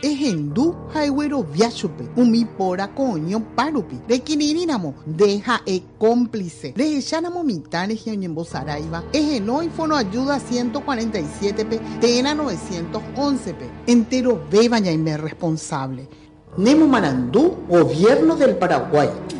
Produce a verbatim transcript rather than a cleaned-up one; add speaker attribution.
Speaker 1: Ejendu haigüero viachupe, umi pora coño parupi, de quininamo, deja e cómplice, de echanamo mitad en Saraiva, ejeno y fono ayuda ciento cuarenta y siete p, tena novecientos once p, entero bebaña y me responsable. Nemo Manandú, Gobierno del Paraguay.